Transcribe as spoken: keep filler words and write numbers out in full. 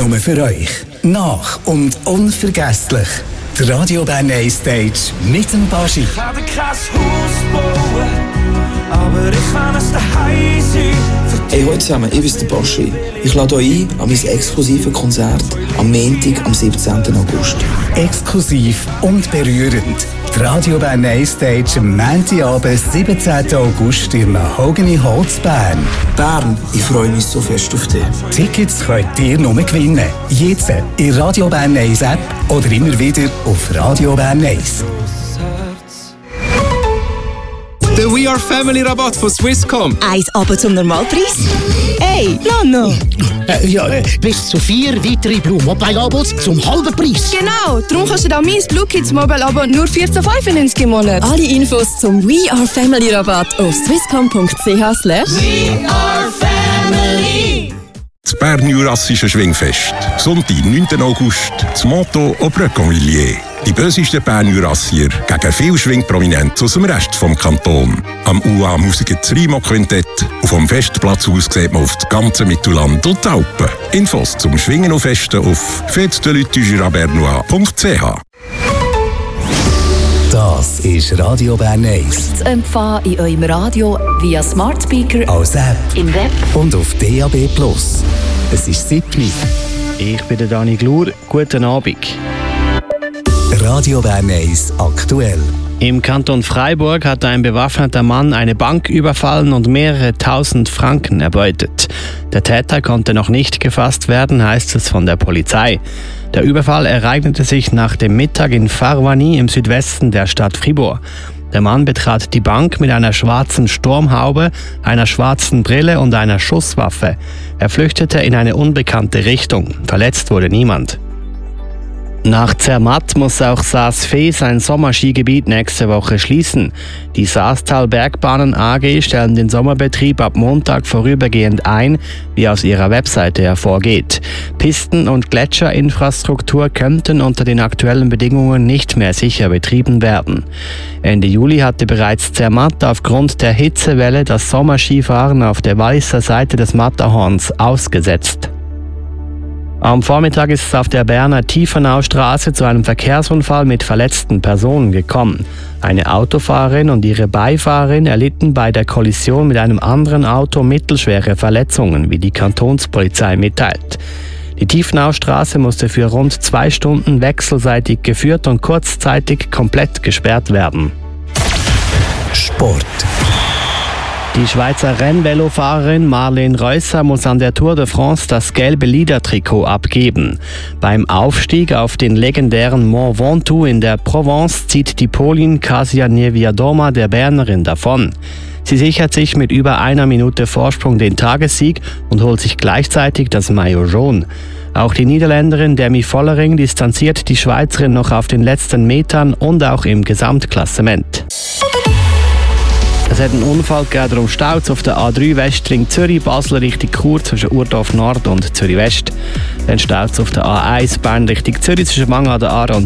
Nur für euch. Nach und unvergesslich. Die Radio Bern eins Stage mit dem Baschi. Ich kann kein Haus bauen, aber ich kann es daheim sein. Hey, hallo zusammen, ich bin der Baschi. Ich lade euch ein an mein exklusives Konzert am Montag, am siebzehnten August. Exklusiv und berührend. Die Radio Bern eins Stage am Montagabend, siebzehnten August im Mahogany Holz Bern. Bern, ich freue mich so fest auf dich. Tickets könnt ihr nur gewinnen. Jetzt in Radio Bern eins App oder immer wieder auf Radio Bern eins. Der We Are Family Rabatt von Swisscom. Eins aber zum Normalpreis? Hey, Nano! Äh, ja, äh, bis zu vier weitere Blue Mobile Abos zum halben Preis. Genau, darum kannst du da mein Blue Kids Mobile Abo nur vierzehn fünfundneunzig im Monat. Alle Infos zum We Are Family Rabatt auf swisscom punkt c h slash We are family. Das Bern-Jurassische Schwingfest. Sonntag, neunten August. Das Motto au Brecconvilliers. Die bösesten Bern-Jurassier gegen viel Schwingprominenz aus dem Rest vom Kanton. Am U A Musiker Rimo Quintett. Und vom Festplatz aus sieht man auf das ganze Mittelland und die Alpen. Infos zum Schwingen und Festen auf fête de lutte du jura bernois punkt c h. Das ist Radio Bern eins. Zu empfangen in eurem Radio via Smart Speaker, Als App im Web und auf D A B plus. Es ist siebni. Ich bin der Dani Glur. Guten Abend. Radio Bern eins aktuell. Im Kanton Freiburg hat ein bewaffneter Mann eine Bank überfallen und mehrere tausend Franken erbeutet. Der Täter konnte noch nicht gefasst werden, heißt es von der Polizei. Der Überfall ereignete sich nach dem Mittag in Farvany im Südwesten der Stadt Fribourg. Der Mann betrat die Bank mit einer schwarzen Sturmhaube, einer schwarzen Brille und einer Schusswaffe. Er flüchtete in eine unbekannte Richtung. Verletzt wurde niemand. Nach Zermatt muss auch Saas-Fee sein Sommerskigebiet nächste Woche schließen. Die Saastal Bergbahnen A G stellen den Sommerbetrieb ab Montag vorübergehend ein, wie aus ihrer Webseite hervorgeht. Pisten- und Gletscherinfrastruktur könnten unter den aktuellen Bedingungen nicht mehr sicher betrieben werden. Ende Juli hatte bereits Zermatt aufgrund der Hitzewelle das Sommerskifahren auf der Walliser Seite des Matterhorns ausgesetzt. Am Vormittag ist es auf der Berner Tiefenaustraße zu einem Verkehrsunfall mit verletzten Personen gekommen. Eine Autofahrerin und ihre Beifahrerin erlitten bei der Kollision mit einem anderen Auto mittelschwere Verletzungen, wie die Kantonspolizei mitteilt. Die Tiefenaustraße musste für rund zwei Stunden wechselseitig geführt und kurzzeitig komplett gesperrt werden. Sport. Die Schweizer Rennvelofahrerin Marlene Reusser muss an der Tour de France das gelbe Leader-Trikot abgeben. Beim Aufstieg auf den legendären Mont Ventoux in der Provence zieht die Polin Kasia Niewiadoma der Bernerin davon. Sie sichert sich mit über einer Minute Vorsprung den Tagessieg und holt sich gleichzeitig das Maillot jaune. Auch die Niederländerin Demi Vollering distanziert die Schweizerin noch auf den letzten Metern und auch im Gesamtklassement. Es hat einen Unfall gegeben, darum Staus auf der A drei Westring Zürich, Basel Richtung Chur zwischen Urdorf Nord und Zürich West. Dann Staus auf der A eins Bern Richtung Zürich zwischen Manga an der Aare und